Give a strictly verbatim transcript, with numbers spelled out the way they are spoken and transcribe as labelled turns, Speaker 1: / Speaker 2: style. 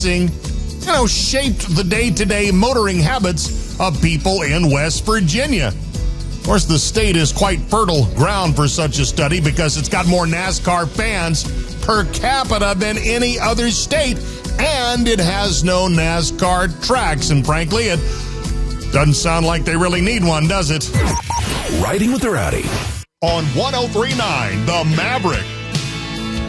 Speaker 1: you know, shaped the day-to-day motoring habits of people in West Virginia. Of course, the state is quite fertile ground for such a study because it's got more NASCAR fans per capita than any other state, and it has no NASCAR tracks. And frankly, it doesn't sound like they really need one, does it?
Speaker 2: Riding with the Rowdy
Speaker 1: on one oh three point nine The Maverick.